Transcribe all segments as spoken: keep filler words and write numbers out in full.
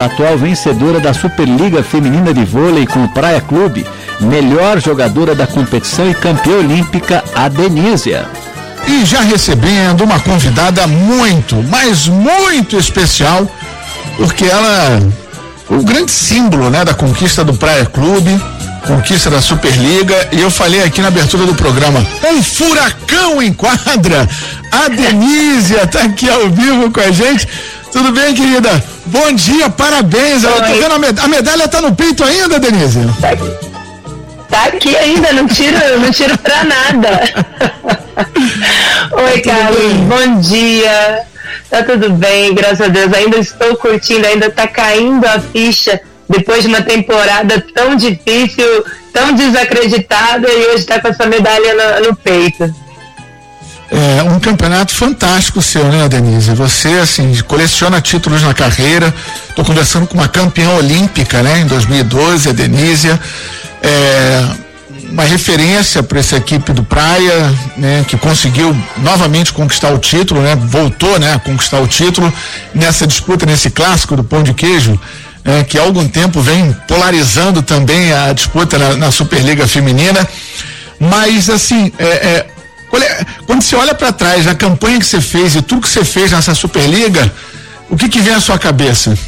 atual vencedora da Superliga Feminina de Vôlei com o Praia Clube, melhor jogadora da competição e campeã olímpica, a Denísia. E já recebendo uma convidada muito, mas muito especial, porque ela é o grande símbolo, né, da conquista do Praia Clube, conquista da Superliga, e eu falei aqui na abertura do programa, um furacão em quadra. A Denísia está aqui ao vivo com a gente. Tudo bem, querida? Bom dia, parabéns. Eu tô vendo a, med- a medalha está no peito ainda, Denísia? Tá aqui, tá aqui ainda, não tiro, não tiro pra nada. Oi, Carlos, bom dia. Tá tudo bem, graças a Deus. Ainda estou curtindo, ainda tá caindo a ficha depois de uma temporada tão difícil, tão desacreditada, e hoje tá com essa medalha no, no peito. É um campeonato fantástico seu, né, Denise? Você, assim, coleciona títulos na carreira. Tô conversando com uma campeã olímpica, né, em dois mil e doze, a Denísia. É uma referência para essa equipe do Praia, né, que conseguiu novamente conquistar o título, né, voltou, né, a conquistar o título nessa disputa, nesse clássico do pão de queijo, né, que há algum tempo vem polarizando também a disputa na, na Superliga Feminina. Mas, assim, é, é quando você olha para trás na campanha que você fez e tudo que você fez nessa Superliga, o que que vem à sua cabeça?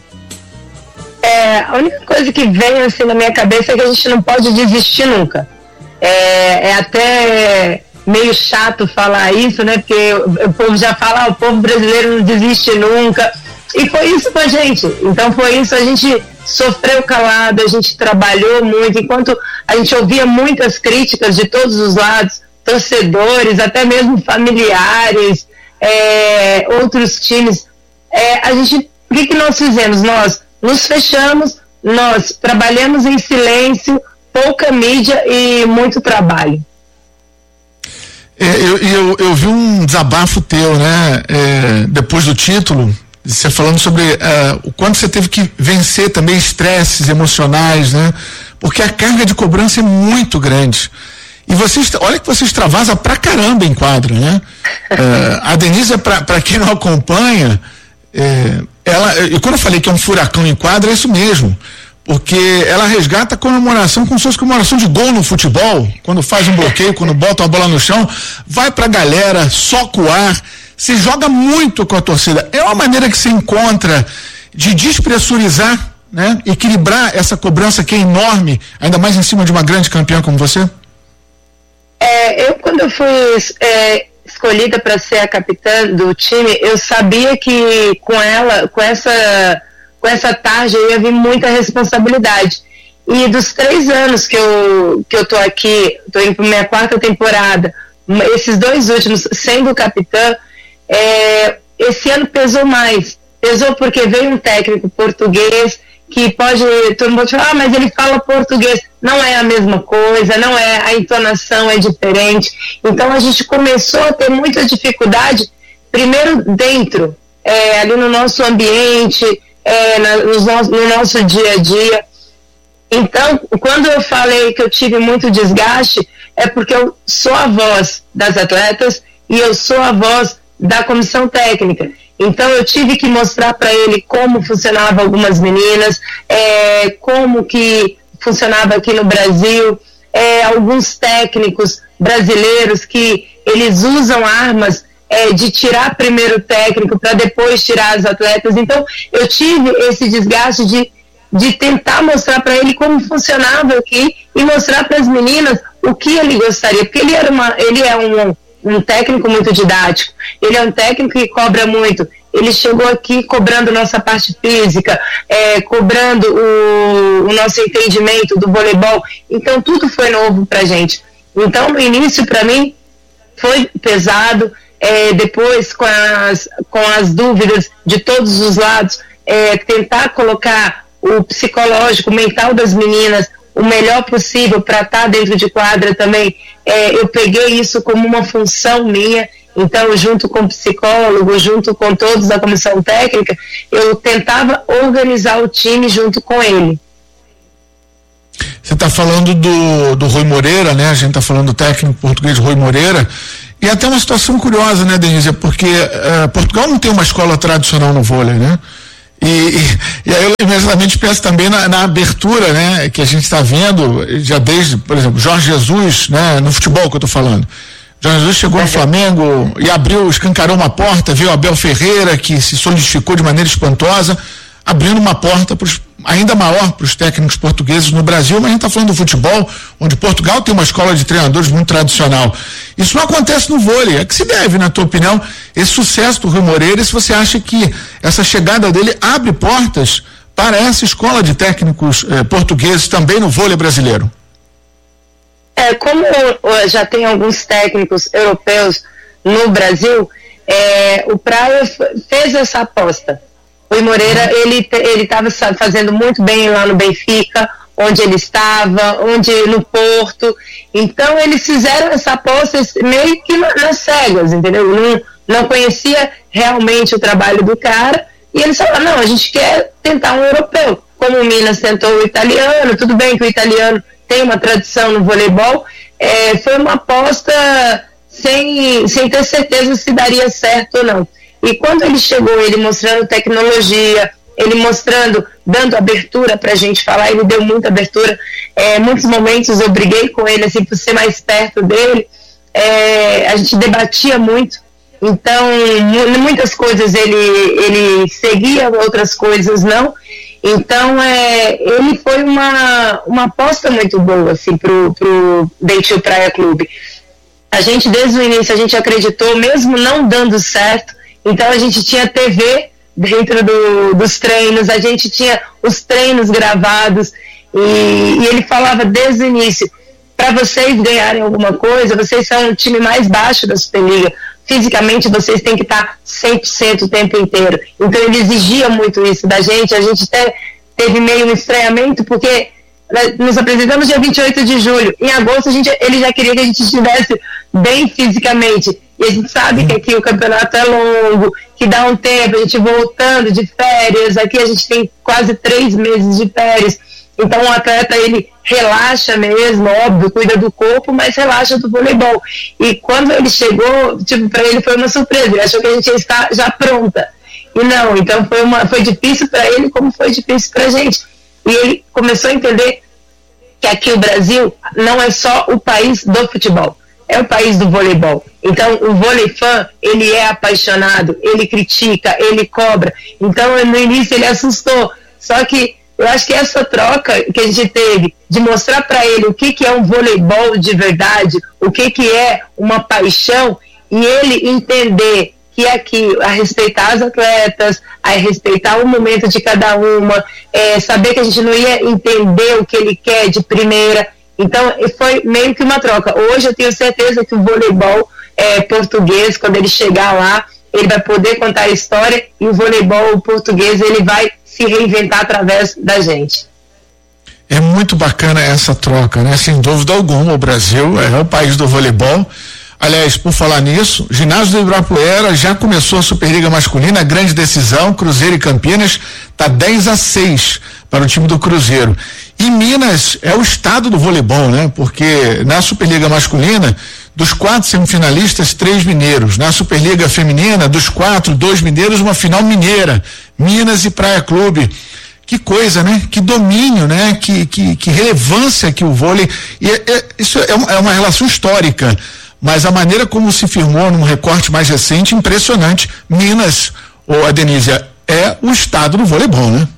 É, a única coisa que vem assim na minha cabeça é que a gente não pode desistir nunca. É, é até meio chato falar isso, né? Porque o, o povo já fala, ah, o povo brasileiro não desiste nunca. E foi isso com a gente. Então foi isso, a gente sofreu calado, a gente trabalhou muito, enquanto a gente ouvia muitas críticas de todos os lados, torcedores, até mesmo familiares, é, outros times. É, a gente, o que, que nós fizemos? Nós nos fechamos, nós trabalhamos em silêncio, pouca mídia e muito trabalho. É, eu, eu, eu vi um desabafo teu, né, é, depois do título, você falando sobre uh, o quanto você teve que vencer também estresses emocionais, né, porque a carga de cobrança é muito grande. E vocês, olha que você extravasa pra caramba em quadra, né? Uh, a Denise, pra, pra quem não acompanha, é, ela, e quando eu falei que é um furacão em quadra, é isso mesmo, porque ela resgata a comemoração como se fosse comemoração de gol no futebol, quando faz um bloqueio, quando bota uma bola no chão, vai pra galera, soca o ar, se joga muito com a torcida. É uma maneira que se encontra de despressurizar, né? Equilibrar essa cobrança que é enorme, ainda mais em cima de uma grande campeã como você? É, eu quando eu fui é, escolhida para ser a capitã do time, eu sabia que com ela, com essa, com essa tarde, eu ia vir muita responsabilidade. E dos três anos que eu, que eu tô aqui, tô indo para minha quarta temporada, esses dois últimos sendo capitã, é, esse ano pesou mais. Pesou porque veio um técnico português que pode, todo mundo fala, ah, mas ele fala português. Não é a mesma coisa, não é, a entonação é diferente. Então a gente começou a ter muita dificuldade, primeiro dentro, é, ali no nosso ambiente, é, na, no, no nosso dia a dia. Então, quando eu falei que eu tive muito desgaste, é porque eu sou a voz das atletas e eu sou a voz da comissão técnica. Então eu tive que mostrar para ele como funcionava algumas meninas, é, como que funcionava aqui no Brasil, é, alguns técnicos brasileiros que eles usam armas é, de tirar primeiro o técnico para depois tirar as atletas. Então eu tive esse desgaste de, de tentar mostrar para ele como funcionava aqui e mostrar para as meninas o que ele gostaria, porque ele, era uma, ele é um um técnico muito didático, ele é um técnico que cobra muito. Ele chegou aqui cobrando nossa parte física, é, cobrando o, o nosso entendimento do voleibol, então tudo foi novo pra gente. Então no início para mim foi pesado, é, depois com as, com as dúvidas de todos os lados, é, tentar colocar o psicológico, o mental das meninas o melhor possível para estar dentro de quadra também. É, eu peguei isso como uma função minha, então junto com o psicólogo, junto com todos da comissão técnica, eu tentava organizar o time junto com ele. Você está falando do, do Rui Moreira, né? A gente está falando do técnico português Rui Moreira, e até uma situação curiosa, né, Denise? Porque uh, Portugal não tem uma escola tradicional no vôlei, né? E, e, e aí eu imediatamente penso também na, na abertura, né, que a gente está vendo, já desde, por exemplo, Jorge Jesus, né, no futebol que eu estou falando. Jorge Jesus chegou no Flamengo e abriu, escancarou uma porta, veio Abel Ferreira, que se solidificou de maneira espantosa, abrindo uma porta pros, ainda maior para os técnicos portugueses no Brasil, mas a gente está falando do futebol, onde Portugal tem uma escola de treinadores muito tradicional. Isso não acontece no vôlei. A que se deve, na tua opinião, esse sucesso do Rui Moreira, se você acha que essa chegada dele abre portas para essa escola de técnicos eh, portugueses também no vôlei brasileiro? É, como já tem alguns técnicos europeus no Brasil, é, o Praia fez essa aposta. O Rui Moreira, ele ele estava fazendo muito bem lá no Benfica, onde ele estava, onde no Porto. Então eles fizeram essa aposta meio que nas cegas, entendeu? Não, não conhecia realmente o trabalho do cara, e eles falaram, não, a gente quer tentar um europeu. Como o Minas tentou o italiano, tudo bem que o italiano tem uma tradição no voleibol, é, foi uma aposta sem, sem ter certeza se daria certo ou não. E quando ele chegou, ele mostrando tecnologia, ele mostrando, dando abertura pra gente falar, ele deu muita abertura, é, muitos momentos eu briguei com ele, assim, por ser mais perto dele, é, a gente debatia muito, então, muitas coisas ele, ele seguia, outras coisas não, então, é, ele foi uma, uma aposta muito boa, assim, pro, pro Dentil Praia Clube. A gente, desde o início, a gente acreditou, mesmo não dando certo, então a gente tinha T V dentro do, dos treinos, a gente tinha os treinos gravados, e, e ele falava desde o início, para vocês ganharem alguma coisa, vocês são o time mais baixo da Superliga, fisicamente vocês têm que estar cem por cento o tempo inteiro. Então ele exigia muito isso da gente, a gente até teve meio um estranhamento, porque nos apresentamos dia vinte e oito de julho, em agosto a gente, ele já queria que a gente estivesse bem fisicamente, e a gente sabe que aqui o campeonato é longo, que dá um tempo, a gente voltando de férias, aqui a gente tem quase três meses de férias, então o atleta ele relaxa mesmo, óbvio, cuida do corpo, mas relaxa do voleibol. E quando ele chegou, tipo, para ele foi uma surpresa, ele achou que a gente ia estar já pronta. E não, então foi, uma, foi difícil para ele como foi difícil para a gente. E ele começou a entender que aqui o Brasil não é só o país do futebol, é o país do voleibol. Então o vôlei fã, ele é apaixonado, ele critica, ele cobra. Então no início ele assustou, só que eu acho que essa troca que a gente teve de mostrar para ele o que, que é um voleibol de verdade, o que, que é uma paixão, e ele entender que aqui, a respeitar as atletas, a respeitar o momento de cada uma, é, saber que a gente não ia entender o que ele quer de primeira. Então foi meio que uma troca. Hoje eu tenho certeza que o voleibol é, português, quando ele chegar lá, ele vai poder contar a história, e o voleibol português ele vai se reinventar através da gente. É muito bacana essa troca, né? Sem dúvida alguma, o Brasil é o país do voleibol. Aliás, por falar nisso, ginásio do Ibirapuera já começou a Superliga Masculina, grande decisão, Cruzeiro e Campinas, tá dez a seis para o time do Cruzeiro. E Minas é o estado do voleibol, né? Porque na Superliga Masculina, dos quatro semifinalistas, três mineiros. Na Superliga Feminina, dos quatro, dois mineiros, uma final mineira. Minas e Praia Clube. Que coisa, né? Que domínio, né? Que, que, que relevância que o vôlei... E é, é, isso é uma, é uma relação histórica, mas a maneira como se firmou num recorte mais recente, impressionante. Minas, ou a Denísia, é o estado do voleibol, né?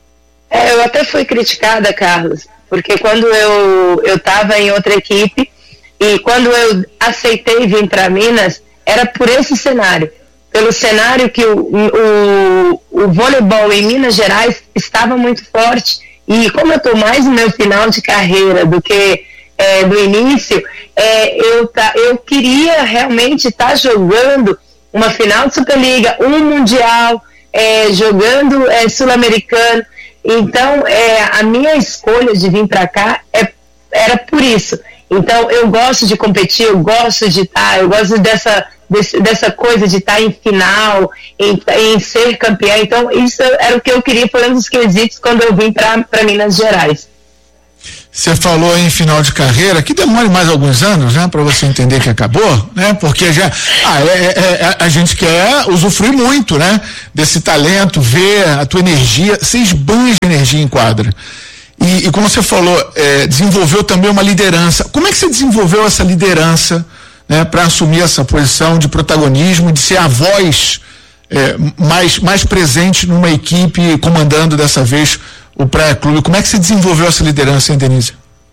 É, eu até fui criticada, Carlos, porque quando eu eu estava em outra equipe, e quando eu aceitei vir para Minas, era por esse cenário, pelo cenário que o, o, o voleibol em Minas Gerais estava muito forte, e como eu estou mais no meu final de carreira do que é, do início, é, eu, tá, eu queria realmente estar tá jogando uma final de Superliga, um Mundial, é, jogando é, Sul-Americano. Então, é, a minha escolha de vir para cá é, era por isso. Então, eu gosto de competir, eu gosto de estar, eu gosto dessa, desse, dessa coisa de estar em final, em, em ser campeã. Então, isso era o que eu queria, foi um dos quesitos quando eu vim para Minas Gerais. Você falou em final de carreira, que demore mais alguns anos, né, para você entender que acabou, né, porque já ah, é, é, a gente quer usufruir muito, né, desse talento, ver a tua energia, você esbanja energia em quadra. E, e como você falou, é, desenvolveu também uma liderança. Como é que você desenvolveu essa liderança, né, para assumir essa posição de protagonismo, de ser a voz é, mais, mais presente numa equipe, comandando dessa vez o Praia Clube? Como é que você desenvolveu essa liderança, hein, Denise?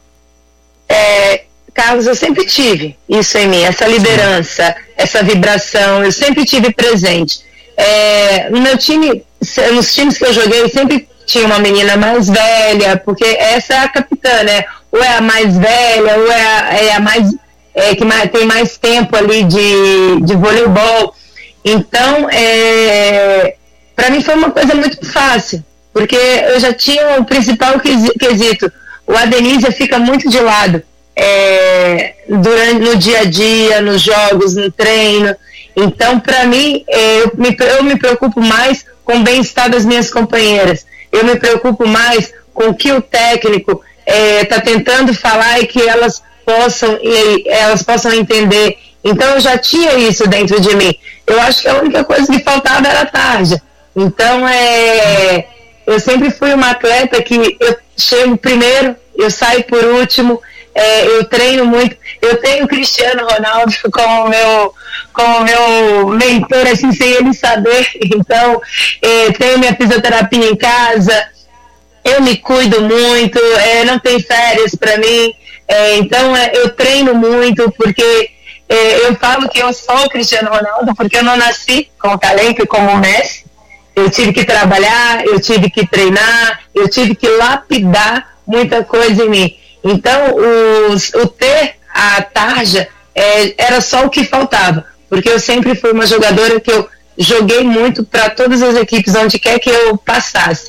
É, Carlos, eu sempre tive isso em mim, essa liderança, essa vibração, eu sempre tive presente. É, no meu time, nos times que eu joguei, sempre tinha uma menina mais velha, porque essa é a capitã, né? Ou é a mais velha, ou é a, é a mais, é, que mais, tem mais tempo ali de, de voleibol. Então, é, para mim foi uma coisa muito fácil, porque eu já tinha o principal quesito. O Adenisia fica muito de lado é, durante, no dia a dia, nos jogos, no treino. Então, para mim, é, eu, me, eu me preocupo mais com o bem-estar das minhas companheiras. Eu me preocupo mais com o que o técnico está é, tentando falar e que elas possam, e, elas possam entender. Então, eu já tinha isso dentro de mim. Eu acho que a única coisa que faltava era a tarja. Então, é... eu sempre fui uma atleta que eu chego primeiro, eu saio por último, é, eu treino muito. Eu tenho o Cristiano Ronaldo como meu, como meu mentor, assim, sem ele saber. Então, é, tenho minha fisioterapia em casa, eu me cuido muito, é, não tem férias para mim. É, então, é, eu treino muito, porque é, eu falo que eu sou o Cristiano Ronaldo, porque eu não nasci com talento como o Messi. Eu tive que trabalhar, eu tive que treinar, eu tive que lapidar muita coisa em mim. Então, os, o ter a tarja é, era só o que faltava, porque eu sempre fui uma jogadora que eu joguei muito para todas as equipes, onde quer que eu passasse.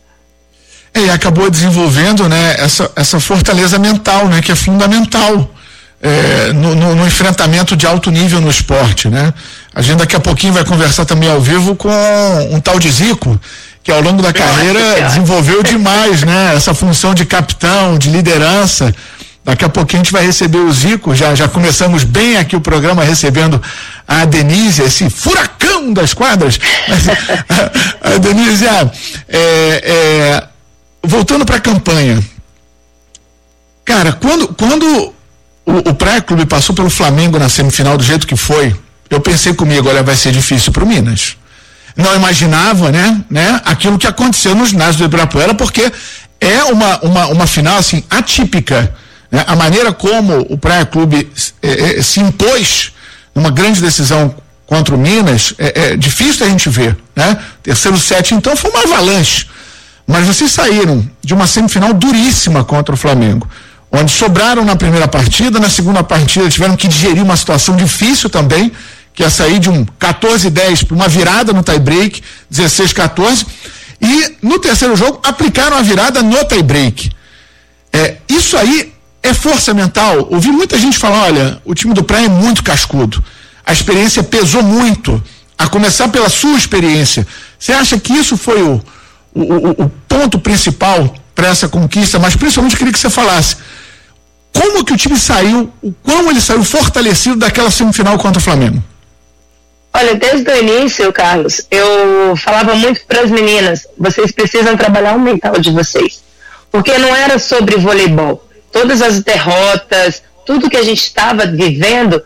E acabou desenvolvendo, né, essa, essa fortaleza mental, né, que é fundamental é, no, no, no enfrentamento de alto nível no esporte, né? A gente daqui a pouquinho vai conversar também ao vivo com um tal de Zico, que ao longo da carreira desenvolveu demais, né? Essa função de capitão, de liderança. Daqui a pouquinho a gente vai receber o Zico, já, já começamos bem aqui o programa recebendo a Denise, esse furacão das quadras. a, a Denise, é, é, voltando para a campanha, cara, quando, quando o, o Praia Clube passou pelo Flamengo na semifinal do jeito que foi, eu pensei comigo, olha, vai ser difícil para o Minas. Não imaginava, né, né, aquilo que aconteceu no ginásio do Ibirapuera, porque é uma, uma, uma final, assim, atípica, né? A maneira como o Praia Clube é, é, se impôs numa grande decisão contra o Minas, é, é difícil a gente ver, né? Terceiro set, então, foi uma avalanche. Mas vocês saíram de uma semifinal duríssima contra o Flamengo, onde sobraram na primeira partida, na segunda partida tiveram que digerir uma situação difícil também, que é sair de um quatorze a dez para uma virada no tie-break, dezesseis a quatorze, e no terceiro jogo aplicaram a virada no tie-break. É, isso aí é força mental. Ouvi muita gente falar, olha, o time do Praia é muito cascudo, a experiência pesou muito, a começar pela sua experiência. Você acha que isso foi o, o, o, o ponto principal para essa conquista? Mas principalmente eu queria que você falasse como que o time saiu, o quão ele saiu fortalecido daquela semifinal contra o Flamengo. Olha, desde o início, Carlos, eu falava muito para as meninas, vocês precisam trabalhar o mental de vocês, porque não era sobre voleibol. Todas as derrotas, tudo que a gente estava vivendo,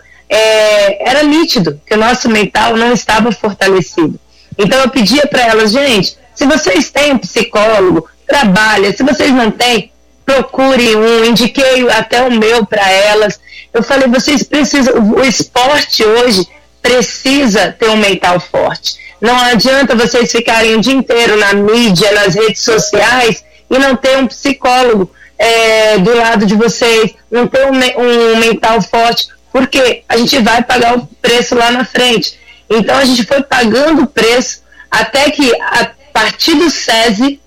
é, era nítido que o nosso mental não estava fortalecido. Então eu pedia para elas, gente, se vocês têm um psicólogo, trabalha, se vocês não têm, procure um, indiquei até o meu para elas. Eu falei, vocês precisam, o esporte hoje precisa ter um mental forte. Não adianta vocês ficarem o dia inteiro na mídia, nas redes sociais e não ter um psicólogo é, do lado de vocês, não ter um, um mental forte, porque a gente vai pagar o preço lá na frente. Então a gente foi pagando o preço até que a partir do SESI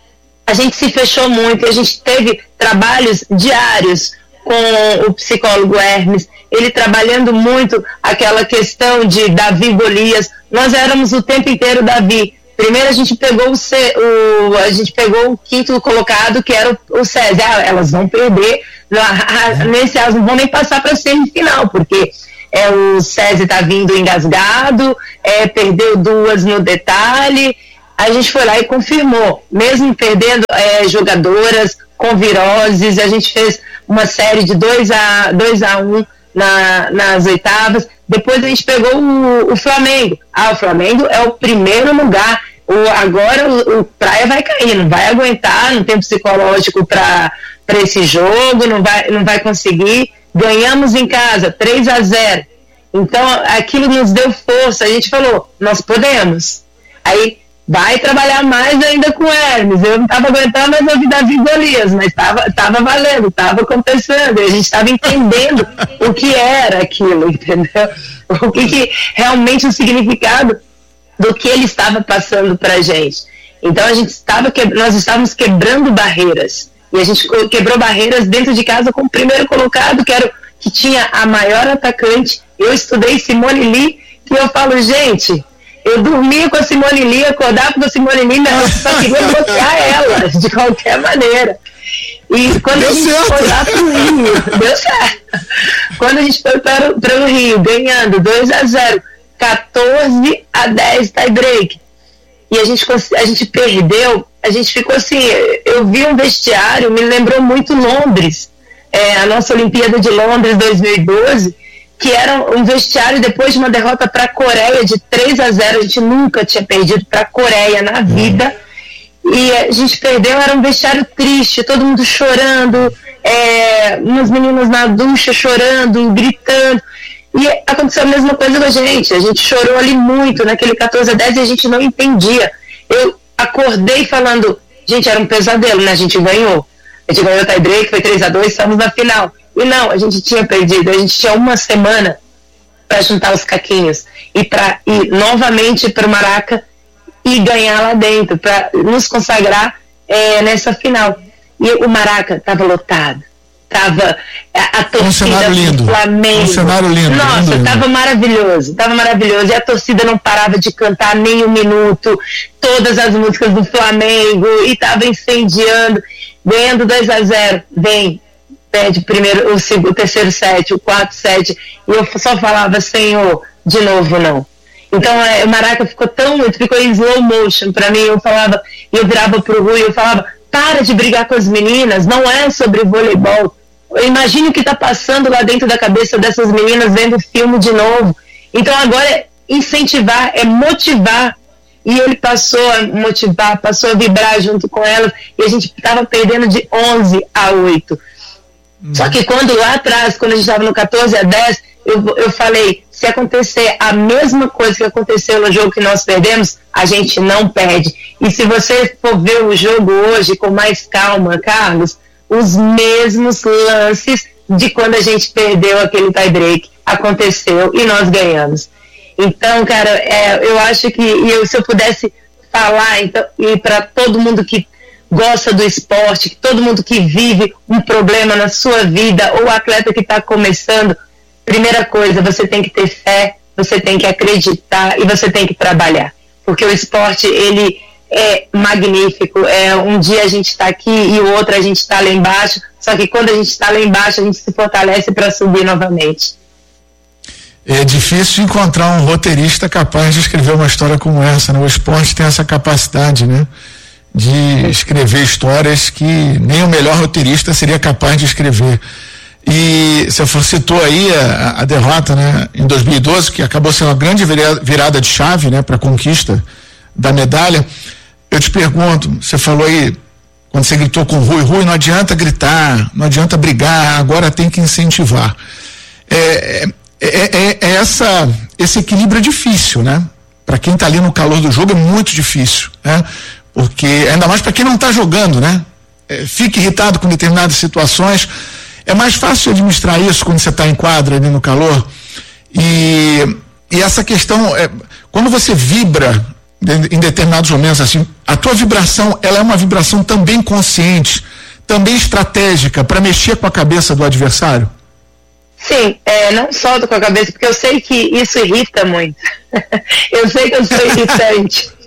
a gente se fechou muito e a gente teve trabalhos diários com o psicólogo Hermes, ele trabalhando muito aquela questão de Davi Golias. Nós éramos o tempo inteiro Davi, Primeiro a gente pegou o, C, o a gente pegou o quinto colocado, que era o, o SESI. Ah, elas vão perder, nesse elas não vão nem passar para a semifinal, porque é, o SESI está vindo engasgado, é, perdeu duas no detalhe. A gente foi lá e confirmou, mesmo perdendo é, jogadoras com viroses, a gente fez uma série de dois a um na, nas oitavas. Depois a gente pegou o, o Flamengo. Ah, o Flamengo é o primeiro lugar. O, agora o, o Praia vai cair, não vai aguentar, não tem psicológico para esse jogo, não vai, não vai conseguir. Ganhamos em casa, três a zero. Então aquilo nos deu força. A gente falou, nós podemos. Aí vai trabalhar mais ainda com o Hermes. Eu não estava aguentando mais ouvir Davi Golias, mas estava tava valendo, estava acontecendo. E a gente estava entendendo o que era aquilo, entendeu? O que, que realmente o significado do que ele estava passando para a gente. Então a gente estava que, nós estávamos quebrando barreiras. E a gente quebrou barreiras dentro de casa com o primeiro colocado, que, era, que tinha a maior atacante. Eu estudei Simone Lee, que eu falo, gente, eu dormia com a Simone Lee, acordava com a Simone Lee, mas eu só queria bloquear ela, de qualquer maneira. E quando deu a gente certo. foi lá para o Rio, deu certo. Quando a gente foi para, para o Rio, ganhando dois a zero, quatorze a dez tie break, e a gente, a gente perdeu, a gente ficou assim, eu vi um vestiário, me lembrou muito Londres, é, a nossa Olimpíada de Londres dois mil e doze, que era um vestiário depois de uma derrota para a Coreia de três a zero, a gente nunca tinha perdido para a Coreia na vida, e a gente perdeu, era um vestiário triste, todo mundo chorando, é, umas meninas na ducha chorando, gritando, e aconteceu a mesma coisa com a gente, a gente chorou ali muito naquele quatorze a dez e a gente não entendia. Eu acordei falando, gente, era um pesadelo, né? A gente ganhou, a gente ganhou o tie break, foi três a dois, estamos na final. E não, a gente tinha perdido, a gente tinha uma semana para juntar os caquinhos e para ir novamente para o Maraca e ganhar lá dentro, para nos consagrar é, nessa final. E o Maraca estava lotado, estava a, a torcida um do Flamengo. Um cenário lindo. Nossa, estava maravilhoso, estava maravilhoso. E a torcida não parava de cantar nem um minuto, todas as músicas do Flamengo, e estava incendiando, ganhando dois a zero, vem. Perde primeiro, o, segundo, o terceiro set, o quarto set, e eu só falava, Senhor, de novo não. Então é, o Maraca ficou tão, ficou em slow motion pra mim, eu falava, e eu virava pro Rui, eu falava, para de brigar com as meninas, não é sobre voleibol. Imagine o que tá passando lá dentro da cabeça dessas meninas vendo o filme de novo. Então agora é incentivar, é motivar. E ele passou a motivar, passou a vibrar junto com elas, e a gente tava perdendo de onze a oito. Só que quando lá atrás, quando a gente estava no quatorze a dez, eu, eu falei, se acontecer a mesma coisa que aconteceu no jogo que nós perdemos, a gente não perde. E se você for ver o jogo hoje com mais calma, Carlos, os mesmos lances de quando a gente perdeu aquele tie break aconteceu e nós ganhamos. Então, cara, é, eu acho que eu, se eu pudesse falar então, e para todo mundo que gosta do esporte, que todo mundo que vive um problema na sua vida, ou o atleta que está começando, primeira coisa, você tem que ter fé, você tem que acreditar e você tem que trabalhar, porque o esporte, ele é magnífico, é, um dia a gente está aqui e o outro a gente está lá embaixo, só que quando a gente está lá embaixo a gente se fortalece para subir novamente. É difícil encontrar um roteirista capaz de escrever uma história como essa, né? O esporte tem essa capacidade, né? De escrever histórias que nem o melhor roteirista seria capaz de escrever. E você citou aí a, a derrota, né, em dois mil e doze, que acabou sendo uma grande virada de chave, né, para a conquista da medalha. Eu te pergunto, você falou aí, quando você gritou com o Rui, Rui, não adianta gritar, não adianta brigar, agora tem que incentivar. É, é, é, é essa, esse equilíbrio é difícil, né? Para quem está ali no calor do jogo é muito difícil, né? Porque, ainda mais para quem não está jogando, né? É, fica irritado com determinadas situações. É mais fácil administrar isso quando você está em quadra ali no calor. E, e essa questão, é, quando você vibra de, em determinados momentos, assim, a tua vibração, ela é uma vibração também consciente, também estratégica, para mexer com a cabeça do adversário? Sim, é, não só com a cabeça, porque eu sei que isso irrita muito. Eu sei que eu sou irritante.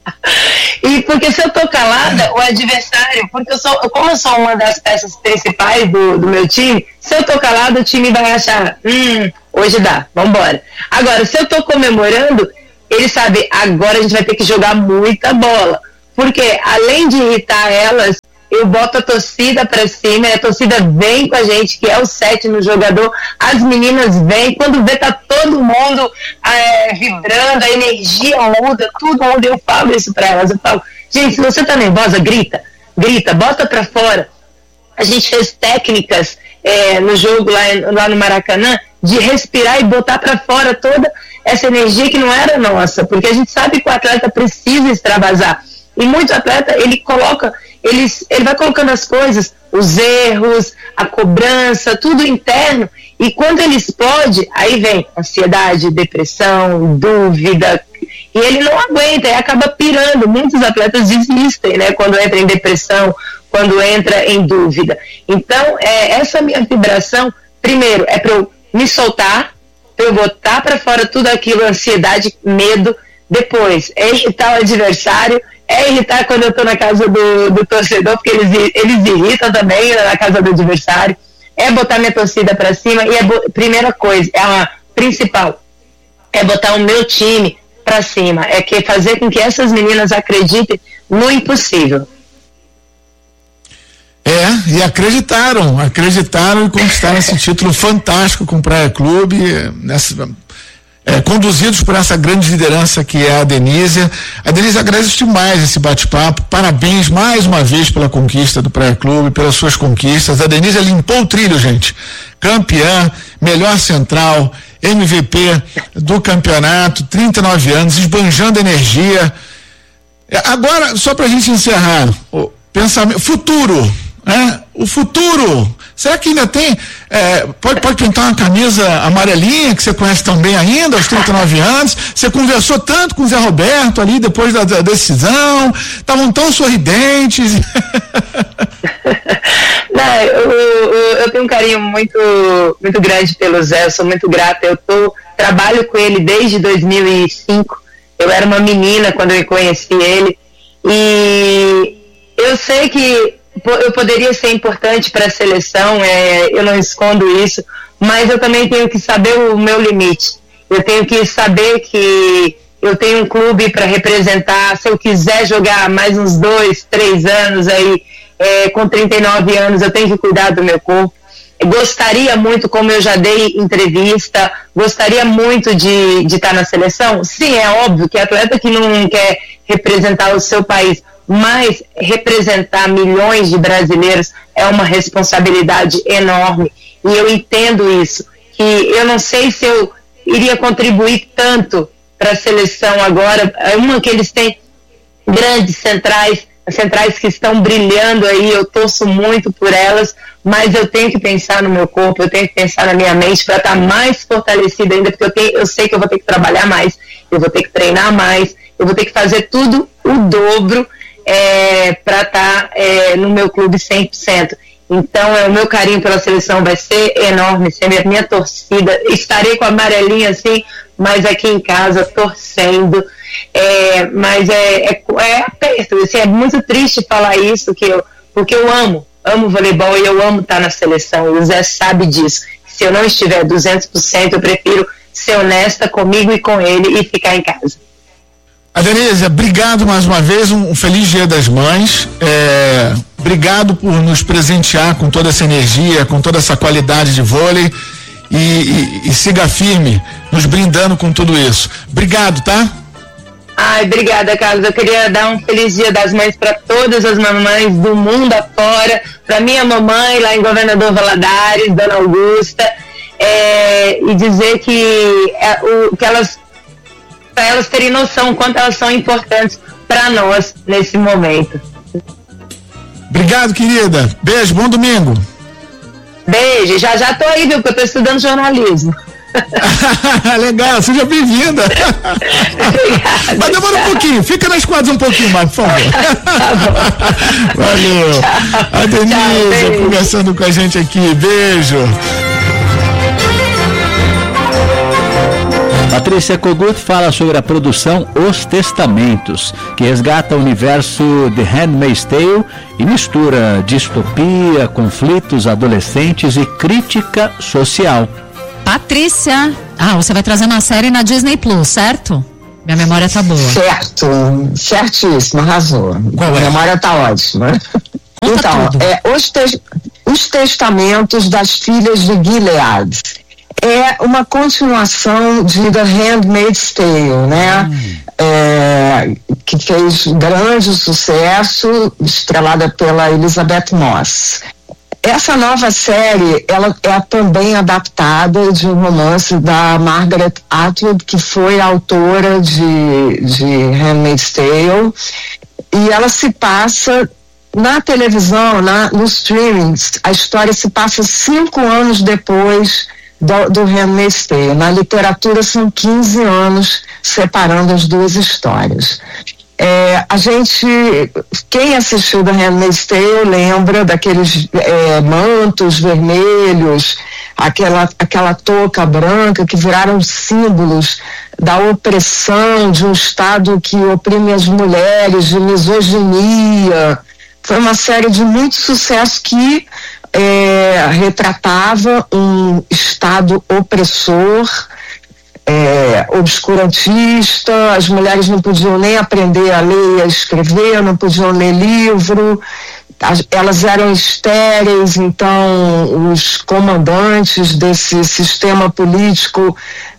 E porque se eu tô calada, o adversário, porque eu sou, como eu sou uma das peças principais do, do meu time, se eu tô calada, o time vai achar, hum, hoje dá, vambora. Agora, se eu tô comemorando, ele sabe, agora a gente vai ter que jogar muita bola. Porque além de irritar elas, eu boto a torcida pra cima, e a torcida vem com a gente, que é o sétimo jogador, as meninas vêm, quando vê tá todo mundo é, vibrando, a energia muda, tudo muda, eu falo isso pra elas, eu falo, gente, se você tá nervosa, grita, grita, bota pra fora. A gente fez técnicas é, no jogo lá, lá no Maracanã, de respirar e botar pra fora toda essa energia que não era nossa, porque a gente sabe que o atleta precisa extravasar, e muito atleta, ele coloca... Ele, ele vai colocando as coisas, os erros, a cobrança, tudo interno, e quando ele explode, aí vem ansiedade, depressão, dúvida, e ele não aguenta, e acaba pirando. Muitos atletas desistem, né, quando entra em depressão, quando entra em dúvida. Então, é, essa minha vibração, primeiro, é para eu me soltar, para eu botar para fora tudo aquilo, ansiedade, medo, depois, é irritar o adversário, é irritar quando eu tô na casa do, do torcedor, porque eles, eles irritam também na casa do adversário, é botar minha torcida pra cima, e a primeira coisa, é a principal, é botar o meu time pra cima, é que fazer com que essas meninas acreditem no impossível. É, e acreditaram, acreditaram e conquistaram esse título fantástico com o Praia Clube, nessa... É, conduzidos por essa grande liderança que é a Denise. A Denise agradece demais esse bate-papo, parabéns mais uma vez pela conquista do Praia Clube, pelas suas conquistas. A Denise limpou o trilho, gente, campeã, melhor central, M V P do campeonato, trinta e nove anos, esbanjando energia. Agora, só pra gente encerrar, o pensamento, futuro, né? O futuro, será que ainda tem, é, pode, pode pintar uma camisa amarelinha, que você conhece tão bem ainda, aos trinta e nove anos, você conversou tanto com o Zé Roberto ali, depois da, da decisão, estavam tão sorridentes. Não, eu, eu, eu tenho um carinho muito, muito grande pelo Zé, eu sou muito grata, eu tô, trabalho com ele desde dois mil e cinco, eu era uma menina quando eu conheci ele, e eu sei que eu poderia ser importante para a seleção, é, eu não escondo isso, mas eu também tenho que saber o meu limite. Eu tenho que saber que eu tenho um clube para representar. Se eu quiser jogar mais uns dois, três anos aí, é, com trinta e nove anos, eu tenho que cuidar do meu corpo. Eu gostaria muito, como eu já dei entrevista, gostaria muito de, de estar na seleção. Sim, é óbvio que atleta que não quer representar o seu país, mas representar milhões de brasileiros é uma responsabilidade enorme, e eu entendo isso, que eu não sei se eu iria contribuir tanto para a seleção agora, uma que eles têm grandes centrais, centrais que estão brilhando aí, eu torço muito por elas, mas eu tenho que pensar no meu corpo, eu tenho que pensar na minha mente para estar mais fortalecida ainda, porque eu, tenho, eu sei que eu vou ter que trabalhar mais, eu vou ter que treinar mais, eu vou ter que fazer tudo o dobro, É, para estar tá, é, no meu clube cem por cento. Então, é, o meu carinho pela seleção vai ser enorme, ser minha, minha torcida. Estarei com a amarelinha assim, mas aqui em casa torcendo. É, mas é, é, é aperto. Assim, é muito triste falar isso, que eu, porque eu amo, amo voleibol e eu amo estar na seleção. E o Zé sabe disso. Se eu não estiver duzentos por cento, eu prefiro ser honesta comigo e com ele e ficar em casa. A Denise, obrigado mais uma vez, um, um feliz Dia das Mães, é, obrigado por nos presentear com toda essa energia, com toda essa qualidade de vôlei, e, e, e siga firme, nos brindando com tudo isso. Obrigado, tá? Ai, obrigada, Carlos. Eu queria dar um feliz Dia das Mães para todas as mamães do mundo afora, para minha mamãe lá em Governador Valadares, Dona Augusta, é, e dizer que, é, o, que elas para elas terem noção quanto elas são importantes para nós nesse momento. Obrigado, querida. Beijo, bom domingo. Beijo, já já tô aí, viu, porque eu tô estudando jornalismo. Legal, seja bem-vinda. Mas demora um pouquinho, fica nas quadras um pouquinho mais, por favor. Tá bom. Valeu. Tchau. A Denise Tchau, conversando com a gente aqui, beijo. Patrícia Kogut fala sobre a produção Os Testamentos, que resgata o universo de Handmaid's Tale e mistura distopia, conflitos adolescentes e crítica social. Patrícia, ah, você vai trazer uma série na Disney Plus, certo? Minha memória tá boa. Certo, certíssimo, arrasou. Qual é? A memória tá ótima. Conta então, tudo. é, os, te, os Testamentos das Filhas de Gilead. É uma continuação de The Handmaid's Tale, né? Hum. É, que fez grande sucesso, estrelada pela Elizabeth Moss. Essa nova série, ela é também adaptada de um romance da Margaret Atwood, que foi autora de, de Handmaid's Tale, e ela se passa na televisão, na, nos streamings. A história se passa cinco anos depois do, do Handmaid's Tale. Na literatura são quinze anos separando as duas histórias. É, a gente, quem assistiu The Handmaid's Tale lembra daqueles é, mantos vermelhos, aquela, aquela touca branca que viraram símbolos da opressão de um Estado que oprime as mulheres, de misoginia. Foi uma série de muito sucesso que é, retratava um Estado opressor, É, obscurantista. As mulheres não podiam nem aprender a ler e a escrever, não podiam ler livro, as, elas eram estéreis, então os comandantes desse sistema político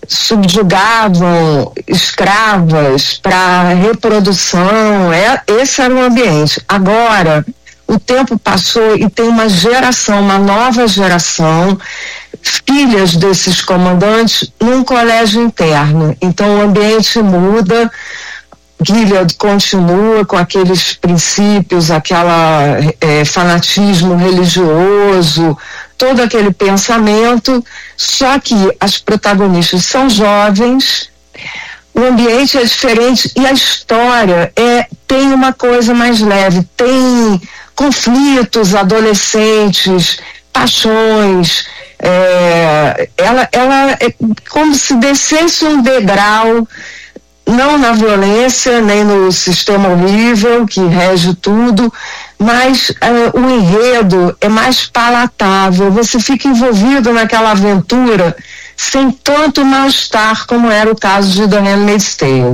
subjugavam escravas para reprodução. É, esse era o ambiente. Agora, o tempo passou e tem uma geração, uma nova geração, filhas desses comandantes num colégio interno. Então o ambiente muda, Gilead continua com aqueles princípios, aquela é, fanatismo religioso, todo aquele pensamento, só que as protagonistas são jovens, o ambiente é diferente e a história é, tem uma coisa mais leve, tem conflitos adolescentes, paixões. É, ela, ela é como se descesse um degrau, não na violência, nem no sistema horrível que rege tudo, mas é, o enredo é mais palatável, você fica envolvido naquela aventura sem tanto mal-estar como era o caso de The Handmaid's Tale.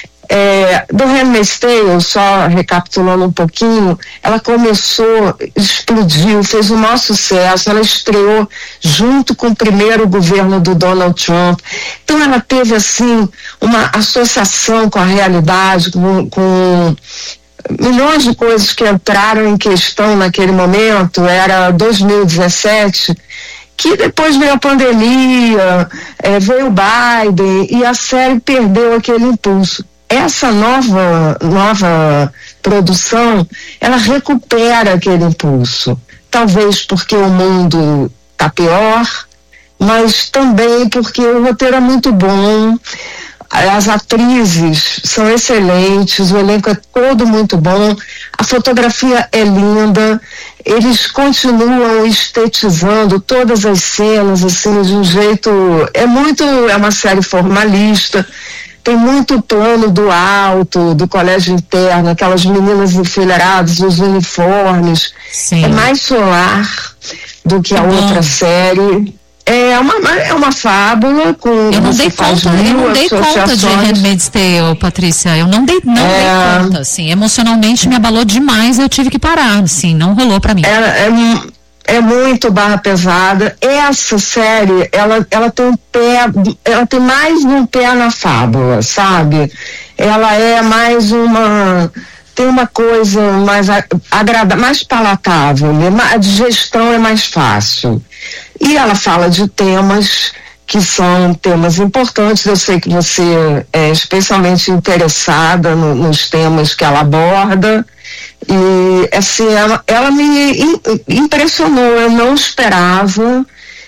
É, The Handmaid's Tale, só recapitulando um pouquinho, ela começou, explodiu, fez um maior sucesso, ela estreou junto com o primeiro governo do Donald Trump, então ela teve assim uma associação com a realidade, com, com milhões de coisas que entraram em questão naquele momento. Era dois mil e dezessete, que depois veio a pandemia, é, veio o Biden e a série perdeu aquele impulso. Essa nova, nova produção, ela recupera aquele impulso. Talvez porque o mundo está pior, mas também porque o roteiro é muito bom, as atrizes são excelentes, o elenco é todo muito bom, a fotografia é linda, eles continuam estetizando todas as cenas, assim, de um jeito... É muito... É uma série formalista, tem muito plano do alto, do colégio interno, aquelas meninas enfileiradas, os uniformes. Sim. É mais solar do que a uhum. outra série. É uma, é uma fábula com... Eu não dei conta, eu não dei conta de Handmaid's Tale, Patrícia. Eu não dei, não é... dei conta, assim. Emocionalmente me abalou demais, eu tive que parar, assim, não rolou pra mim. É, é, é muito barra pesada. Essa série, ela, ela tem um pé, ela tem mais de um pé na fábula, sabe? Ela é mais uma... tem uma coisa mais agradável, mais palatável, a digestão é mais fácil. E ela fala de temas que são temas importantes. Eu sei que você é especialmente interessada no, nos temas que ela aborda. E assim, ela, ela me impressionou, eu não esperava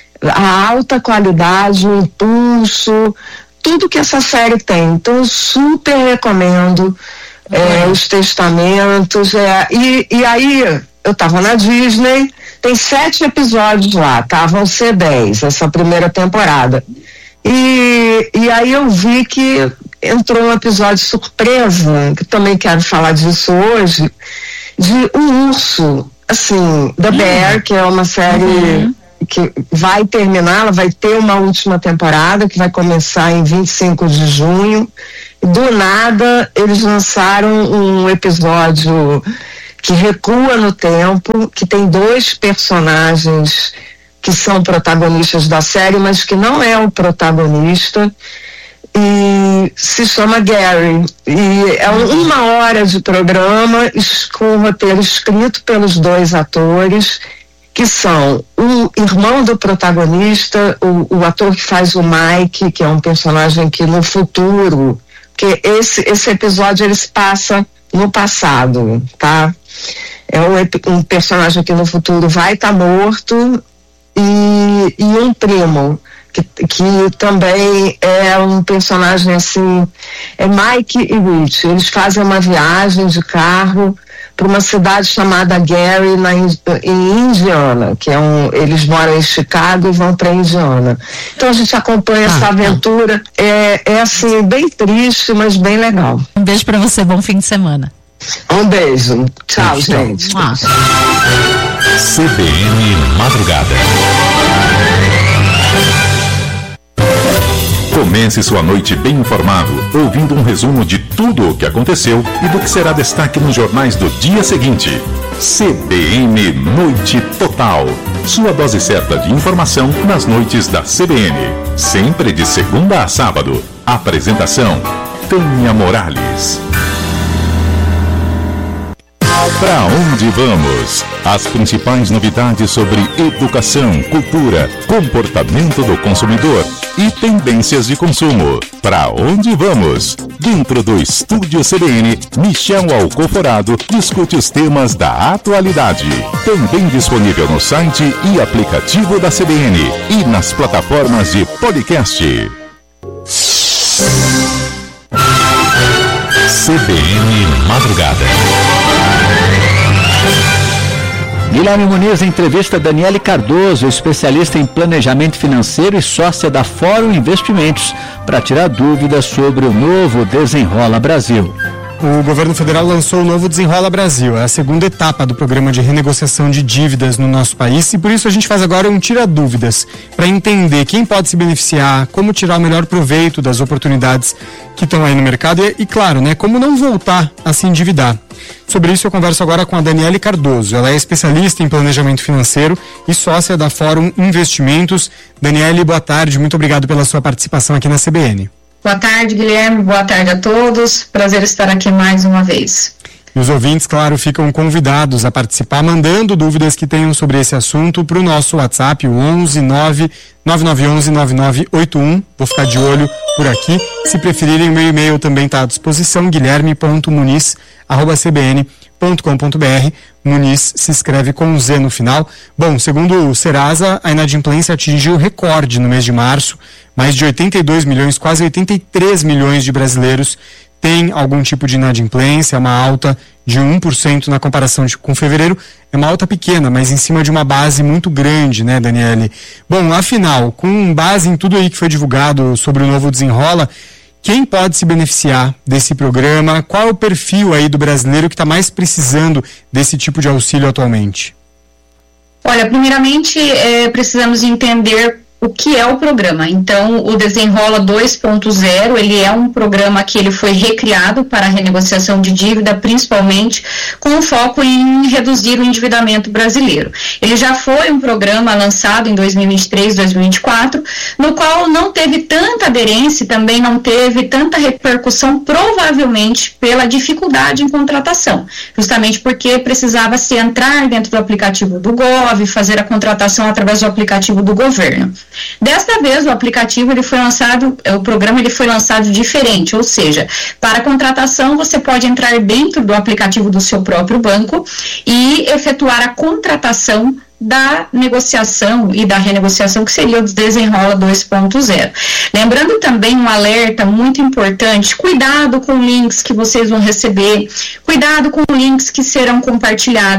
a alta qualidade, o impulso, tudo que essa série tem. Então eu super recomendo é, Os Testamentos. É, e, e aí eu estava na Disney, tem sete episódios lá, tá? Vão ser dez essa primeira temporada. E, e aí eu vi que entrou um episódio surpresa, que também quero falar disso hoje, de um urso, assim, The Bear, que é uma série uhum. que vai terminar, ela vai ter uma última temporada, que vai começar em vinte e cinco de junho. Do nada, eles lançaram um episódio que recua no tempo, que tem dois personagens que são protagonistas da série, mas que não é o protagonista, e se chama Gary. E é uma hora de programa com o roteiro escrito pelos dois atores, que são o irmão do protagonista, o, o ator que faz o Mike, que é um personagem que no futuro, que esse, esse episódio ele se passa no passado, tá? É um, um personagem que no futuro vai estar tá morto, e, e um primo que, que também é um personagem assim, é Mike e Rich. Eles fazem uma viagem de carro para uma cidade chamada Gary na, em Indiana, que é um, eles moram em Chicago e vão para Indiana. Então a gente acompanha ah, essa aventura, é, é assim, bem triste, mas bem legal. Um beijo para você, bom fim de semana. Um beijo, tchau, beijo, gente. Ah. C B N Madrugada. Comece sua noite bem informado, ouvindo um resumo de tudo o que aconteceu e do que será destaque nos jornais do dia seguinte. C B N Noite Total. Sua dose certa de informação nas noites da C B N. Sempre de segunda a sábado. Apresentação: Tânia Morales. Pra onde vamos? As principais novidades sobre educação, cultura, comportamento do consumidor e tendências de consumo. Pra onde vamos? Dentro do Estúdio C B N, Michel Alcoforado discute os temas da atualidade. Também disponível no site e aplicativo da C B N e nas plataformas de podcast. C B N Madrugada. Guilherme Muniz entrevista Daniele Cardoso, especialista em planejamento financeiro e sócia da Fórum Investimentos, para tirar dúvidas sobre o novo Desenrola Brasil. O governo federal lançou o novo Desenrola Brasil, é a segunda etapa do programa de renegociação de dívidas no nosso país, e por isso a gente faz agora um tira dúvidas, para entender quem pode se beneficiar, como tirar o melhor proveito das oportunidades que estão aí no mercado e, e claro, né, como não voltar a se endividar. Sobre isso eu converso agora com a Daniele Cardoso. Ela é especialista em planejamento financeiro e sócia da Fórum Investimentos. Daniele, boa tarde, muito obrigado pela sua participação aqui na C B N. Boa tarde, Guilherme, boa tarde a todos, prazer estar aqui mais uma vez. E os ouvintes, claro, ficam convidados a participar, mandando dúvidas que tenham sobre esse assunto para o nosso WhatsApp, o onze nove nove nove um um nove nove oito um. Vou ficar de olho por aqui. Se preferirem, o meu e-mail também está à disposição, guilherme ponto muniz arroba c b n ponto com ponto b r. Muniz se escreve com um Z no final. Bom, segundo o Serasa, a inadimplência atingiu recorde no mês de março. Mais de oitenta e dois milhões, quase oitenta e três milhões de brasileiros têm algum tipo de inadimplência, uma alta de um por cento na comparação de, com fevereiro. É uma alta pequena, mas em cima de uma base muito grande, né, Daniele? Bom, afinal, com base em tudo aí que foi divulgado sobre o novo Desenrola, quem pode se beneficiar desse programa? Qual é o perfil aí do brasileiro que está mais precisando desse tipo de auxílio atualmente? Olha, primeiramente, é, precisamos entender o que é o programa. Então, o Desenrola dois ponto zero, ele é um programa que ele foi recriado para a renegociação de dívida, principalmente com foco em reduzir o endividamento brasileiro. Ele já foi um programa lançado em dois mil e vinte e três, dois mil e vinte e quatro, no qual não teve tanta aderência, também não teve tanta repercussão, provavelmente pela dificuldade em contratação, justamente porque precisava se entrar dentro do aplicativo do Gov, fazer a contratação através do aplicativo do governo. Desta vez o aplicativo ele foi lançado, o programa ele foi lançado diferente, ou seja, para a contratação você pode entrar dentro do aplicativo do seu próprio banco e efetuar a contratação da negociação e da renegociação, que seria o Desenrola dois ponto zero. Lembrando também um alerta muito importante: cuidado com links que vocês vão receber, cuidado com links que serão compartilhados